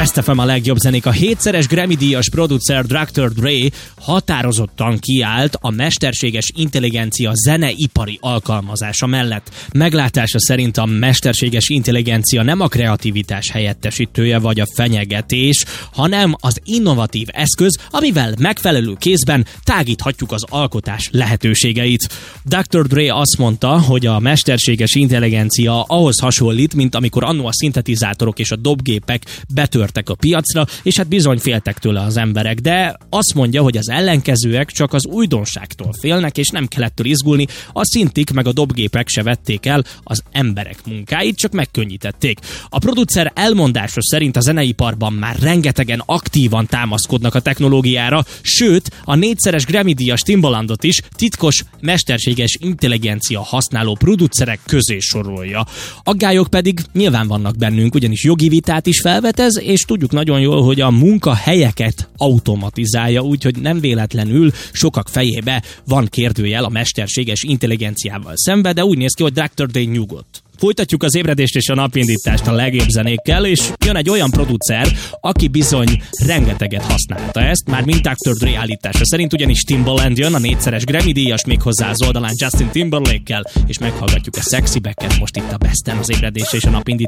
Last FM a legjobb zenék. A 7-szeres Grammy-díjas producer Dr. Dre határozottan kiállt a mesterséges intelligencia zeneipari alkalmazása mellett. Meglátása szerint a mesterséges intelligencia nem a kreativitás helyettesítője vagy a fenyegetés, hanem az innovatív eszköz, amivel megfelelő kézben tágíthatjuk az alkotás lehetőségeit. Dr. Dre azt mondta, hogy a mesterséges intelligencia ahhoz hasonlít, mint amikor annó a szintetizátorok és a dobgépek betörtek a piacra, és hát bizony féltek tőle az emberek, de azt mondja, hogy az ellenkezőek csak az újdonságtól félnek, és nem kell ettől izgulni, a szintik meg a dobgépek se vették el az emberek munkáit, csak megkönnyítették. A producer elmondása szerint a zeneiparban már rengetegen aktívan támaszkodnak a technológiára, sőt, a 4-szeres Grammy-díjas Timbalandot is titkos mesterséges intelligencia használó producerek közé sorolja. Aggályok pedig nyilván vannak bennünk, ugyanis jogi vitát is felvet ez, és tudjuk nagyon jól, hogy a munkahelyeket automatizálja, úgyhogy nem véletlenül sokak fejébe van kérdőjel a mesterséges intelligenciával szemben, de úgy néz ki, hogy Dr. Dre nyugodt. Folytatjuk az ébredést és a napindítást a legjobb zenékkel, és jön egy olyan producer, aki bizony rengeteget használta ezt, már mint Dr. Dre állítása szerint, ugyanis Timbaland jön, a 4-szeres Grammy-díjas, méghozzá az oldalán Justin Timberlake-kel, és meghallgatjuk a Sexy Back-et most itt a Besten az ébredés és a napindítás.